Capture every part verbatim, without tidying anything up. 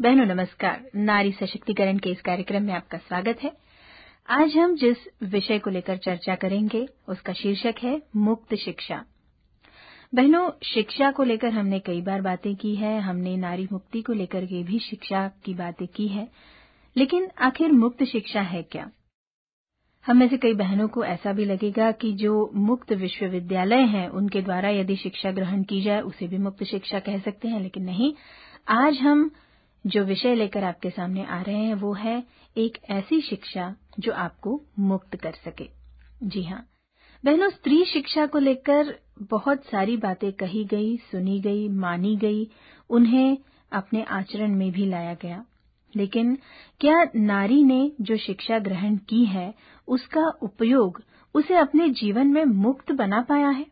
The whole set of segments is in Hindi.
बहनों नमस्कार। नारी सशक्तिकरण के इस कार्यक्रम में आपका स्वागत है। आज हम जिस विषय को लेकर चर्चा करेंगे उसका शीर्षक है मुक्त शिक्षा। बहनों, शिक्षा को लेकर हमने कई बार बातें की है, हमने नारी मुक्ति को लेकर के भी शिक्षा की बातें की है, लेकिन आखिर मुक्त शिक्षा है क्या? हम में से कई बहनों को ऐसा भी लगेगा कि जो मुक्त विश्वविद्यालय हैं उनके द्वारा यदि शिक्षा ग्रहण की जाए उसे भी मुक्त शिक्षा कह सकते हैं, लेकिन नहीं। आज हम जो विषय लेकर आपके सामने आ रहे हैं वो है एक ऐसी शिक्षा जो आपको मुक्त कर सके। जी हाँ बहनों, स्त्री शिक्षा को लेकर बहुत सारी बातें कही गई, सुनी गई, मानी गई, उन्हें अपने आचरण में भी लाया गया, लेकिन क्या नारी ने जो शिक्षा ग्रहण की है उसका उपयोग उसे अपने जीवन में मुक्त बना पाया है?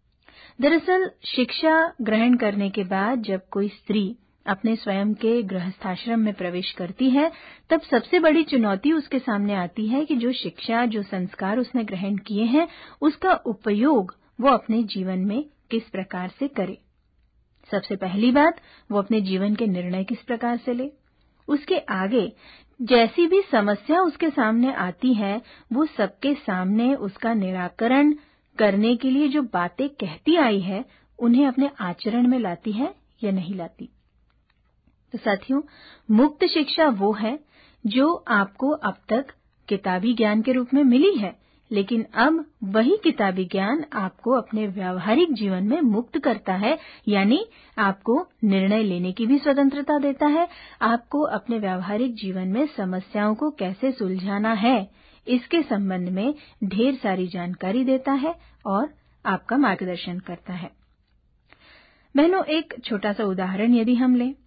दरअसल शिक्षा ग्रहण करने के बाद जब कोई स्त्री अपने स्वयं के गृहस्थाश्रम में प्रवेश करती है तब सबसे बड़ी चुनौती उसके सामने आती है कि जो शिक्षा, जो संस्कार उसने ग्रहण किए हैं उसका उपयोग वो अपने जीवन में किस प्रकार से करे। सबसे पहली बात, वो अपने जीवन के निर्णय किस प्रकार से ले। उसके आगे जैसी भी समस्या उसके सामने आती है वो सबके सामने उसका निराकरण करने के लिए जो बातें कहती आई है उन्हें अपने आचरण में लाती है या नहीं लाती। तो साथियों, मुक्त शिक्षा वो है जो आपको अब तक किताबी ज्ञान के रूप में मिली है, लेकिन अब वही किताबी ज्ञान आपको अपने व्यावहारिक जीवन में मुक्त करता है, यानी आपको निर्णय लेने की भी स्वतंत्रता देता है, आपको अपने व्यावहारिक जीवन में समस्याओं को कैसे सुलझाना है इसके संबंध में ढेर सारी जानकारी देता है और आपका मार्गदर्शन करता है। बहनों, एक छोटा सा उदाहरण यदि हम लें,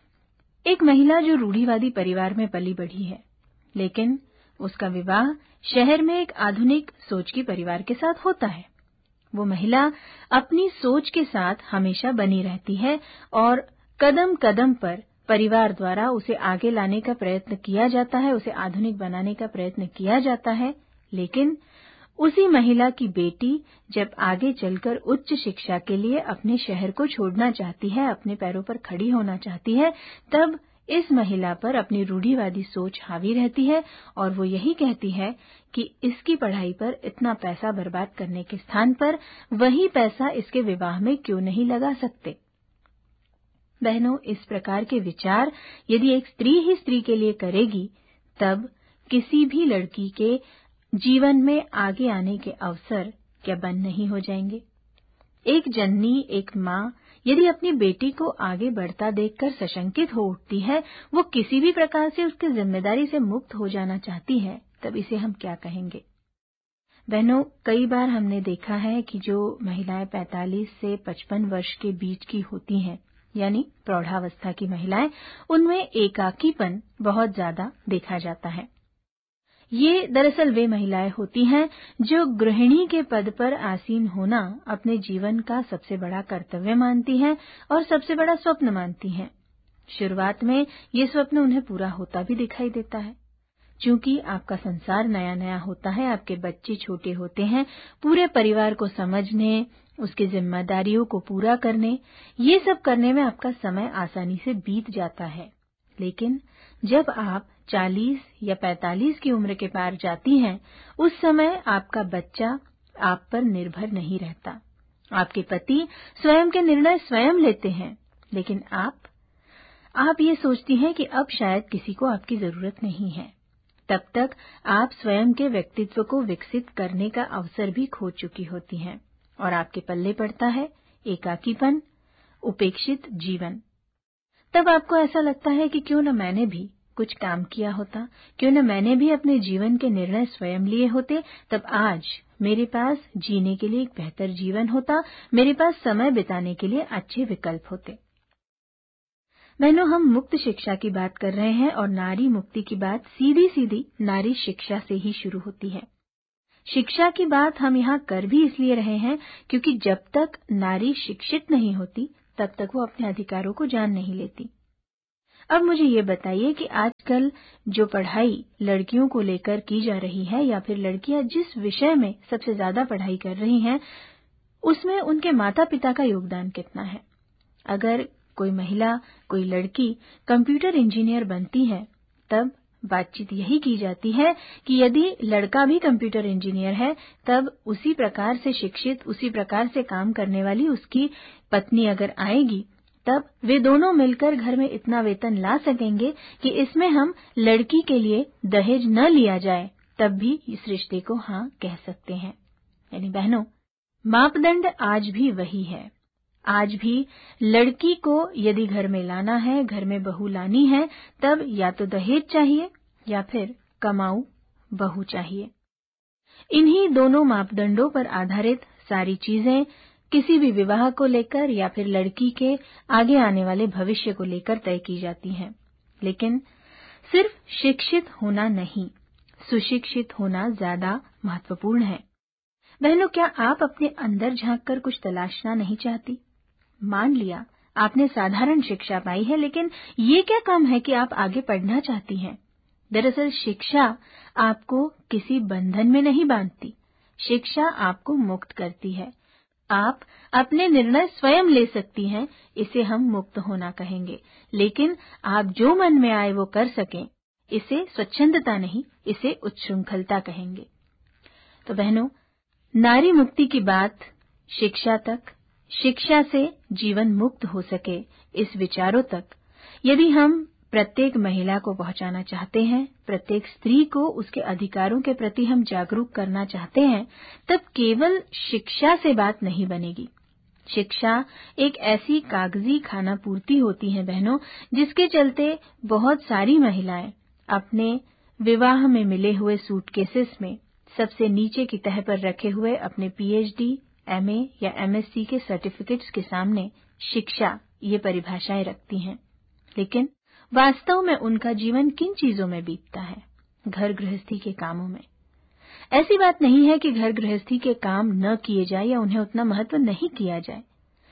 एक महिला जो रूढ़िवादी परिवार में पली बढ़ी है, लेकिन उसका विवाह शहर में एक आधुनिक सोच के परिवार के साथ होता है। वो महिला अपनी सोच के साथ हमेशा बनी रहती है और कदम कदम पर परिवार द्वारा उसे आगे लाने का प्रयत्न किया जाता है, उसे आधुनिक बनाने का प्रयत्न किया जाता है, लेकिन उसी महिला की बेटी जब आगे चलकर उच्च शिक्षा के लिए अपने शहर को छोड़ना चाहती है, अपने पैरों पर खड़ी होना चाहती है, तब इस महिला पर अपनी रूढ़िवादी सोच हावी रहती है और वो यही कहती है कि इसकी पढ़ाई पर इतना पैसा बर्बाद करने के स्थान पर वही पैसा इसके विवाह में क्यों नहीं लगा सकते। बहनों, इस प्रकार के विचार यदि एक स्त्री ही स्त्री के लिए करेगी तब किसी भी लड़की के जीवन में आगे आने के अवसर क्या बंद नहीं हो जाएंगे। एक जननी, एक माँ यदि अपनी बेटी को आगे बढ़ता देखकर सशंकित हो उठती है, वो किसी भी प्रकार से उसकी जिम्मेदारी से मुक्त हो जाना चाहती है, तब इसे हम क्या कहेंगे। बहनों, कई बार हमने देखा है कि जो महिलाएं पैंतालीस से पचपन वर्ष के बीच की होती हैं, यानी प्रौढ़ावस्था की महिलाएं, उनमें एकाकीपन बहुत ज्यादा देखा जाता है। ये दरअसल वे महिलाएं होती हैं जो गृहिणी के पद पर आसीन होना अपने जीवन का सबसे बड़ा कर्तव्य मानती हैं और सबसे बड़ा स्वप्न मानती हैं। शुरुआत में ये स्वप्न उन्हें पूरा होता भी दिखाई देता है। चूंकि आपका संसार नया नया होता है, आपके बच्चे छोटे होते हैं, पूरे परिवार को समझने, उसकी जिम्मेदारियों को पूरा करने, ये सब करने में आपका समय आसानी से बीत जाता है। लेकिन जब आप चालीस या पैंतालीस की उम्र के पार जाती हैं, उस समय आपका बच्चा आप पर निर्भर नहीं रहता। आपके पति स्वयं के निर्णय स्वयं लेते हैं, लेकिन आप आप ये सोचती हैं कि अब शायद किसी को आपकी जरूरत नहीं है। तब तक आप स्वयं के व्यक्तित्व को विकसित करने का अवसर भी खो चुकी होती हैं और आपके पल्ले पड़ता है एकाकीपन, उपेक्षित जीवन। तब आपको ऐसा लगता है कि क्यों न मैंने भी कुछ काम किया होता, क्यों न मैंने भी अपने जीवन के निर्णय स्वयं लिए होते, तब आज मेरे पास जीने के लिए एक बेहतर जीवन होता, मेरे पास समय बिताने के लिए अच्छे विकल्प होते। बहनों, हम मुक्त शिक्षा की बात कर रहे हैं और नारी मुक्ति की बात सीधी सीधी नारी शिक्षा से ही शुरू होती है। शिक्षा की बात हम यहाँ कर भी इसलिए रहे हैं क्योंकि जब तक नारी शिक्षित नहीं होती तब तक वो अपने अधिकारों को जान नहीं लेती। अब मुझे ये बताइए कि आजकल जो पढ़ाई लड़कियों को लेकर की जा रही है या फिर लड़कियां जिस विषय में सबसे ज्यादा पढ़ाई कर रही हैं, उसमें उनके माता पिता का योगदान कितना है। अगर कोई महिला, कोई लड़की कंप्यूटर इंजीनियर बनती है, तब बातचीत यही की जाती है कि यदि लड़का भी कंप्यूटर इंजीनियर है, तब उसी प्रकार से शिक्षित, उसी प्रकार से काम करने वाली उसकी पत्नी अगर आएगी, तब वे दोनों मिलकर घर में इतना वेतन ला सकेंगे कि इसमें हम लड़की के लिए दहेज न लिया जाए, तब भी इस रिश्ते को हाँ कह सकते हैं। यानी बहनों, मापदंड आज भी वही है। आज भी लड़की को यदि घर में लाना है, घर में बहू लानी है, तब या तो दहेज चाहिए या फिर कमाऊ बहू चाहिए। इन्हीं दोनों मापदंडों पर आधारित सारी चीजें किसी भी विवाह को लेकर या फिर लड़की के आगे आने वाले भविष्य को लेकर तय की जाती हैं। लेकिन सिर्फ शिक्षित होना नहीं, सुशिक्षित होना ज्यादा महत्वपूर्ण है। बहनों, क्या आप अपने अंदर झांककर कुछ तलाशना नहीं चाहती? मान लिया आपने साधारण शिक्षा पाई है, लेकिन ये क्या काम है कि आप आगे पढ़ना चाहती हैं? दरअसल शिक्षा आपको किसी बंधन में नहीं बांधती, शिक्षा आपको मुक्त करती है। आप अपने निर्णय स्वयं ले सकती हैं, इसे हम मुक्त होना कहेंगे। लेकिन आप जो मन में आए वो कर सकें, इसे स्वच्छंदता नहीं, इसे उच्छृंखलता कहेंगे। तो बहनों, नारी मुक्ति की बात शिक्षा तक, शिक्षा से जीवन मुक्त हो सके, इस विचारों तक यदि हम प्रत्येक महिला को पहुंचाना चाहते हैं, प्रत्येक स्त्री को उसके अधिकारों के प्रति हम जागरूक करना चाहते हैं, तब केवल शिक्षा से बात नहीं बनेगी। शिक्षा एक ऐसी कागजी खाना पूर्ति होती है बहनों, जिसके चलते बहुत सारी महिलाएं अपने विवाह में मिले हुए सूटकेसेस में सबसे नीचे की तह पर रखे हुए अपने पीएचडी, एमए या एमएससी के सर्टिफिकेट्स के सामने शिक्षा ये परिभाषाएं रखती हैं। लेकिन वास्तव में उनका जीवन किन चीजों में बीतता है? घर गृहस्थी के कामों में। ऐसी बात नहीं है कि घर गृहस्थी के काम न किए जाए या उन्हें उतना महत्व नहीं किया जाए।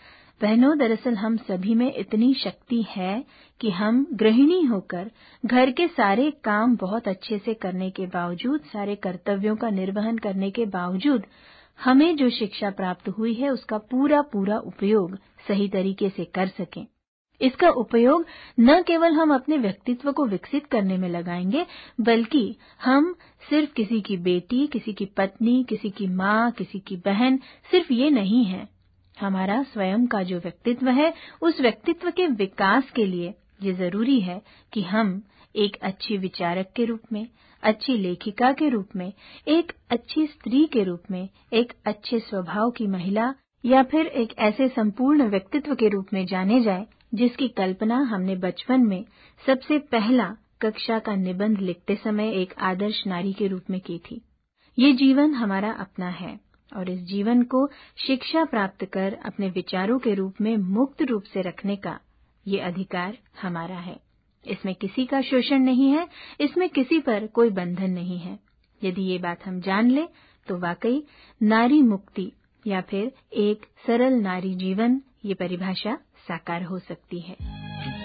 बहनों, दरअसल हम सभी में इतनी शक्ति है कि हम गृहिणी होकर घर के सारे काम बहुत अच्छे से करने के बावजूद, सारे कर्तव्यों का निर्वहन करने के बावजूद, हमें जो शिक्षा प्राप्त हुई है उसका पूरा पूरा उपयोग सही तरीके से कर सकें। इसका उपयोग न केवल हम अपने व्यक्तित्व को विकसित करने में लगाएंगे, बल्कि हम सिर्फ किसी की बेटी, किसी की पत्नी, किसी की माँ, किसी की बहन, सिर्फ ये नहीं है। हमारा स्वयं का जो व्यक्तित्व है, उस व्यक्तित्व के विकास के लिए ये जरूरी है कि हम एक अच्छी विचारक के रूप में, अच्छी लेखिका के रूप में, एक अच्छी स्त्री के रूप में, एक अच्छे स्वभाव की महिला या फिर एक ऐसे संपूर्ण व्यक्तित्व के रूप में जाने जाए जिसकी कल्पना हमने बचपन में सबसे पहला कक्षा का निबंध लिखते समय एक आदर्श नारी के रूप में की थी। ये जीवन हमारा अपना है और इस जीवन को शिक्षा प्राप्त कर अपने विचारों के रूप में मुक्त रूप से रखने का ये अधिकार हमारा है। इसमें किसी का शोषण नहीं है, इसमें किसी पर कोई बंधन नहीं है। यदि ये बात हम जान ले तो वाकई नारी मुक्ति या फिर एक सरल नारी जीवन ये परिभाषा साकार हो सकती है।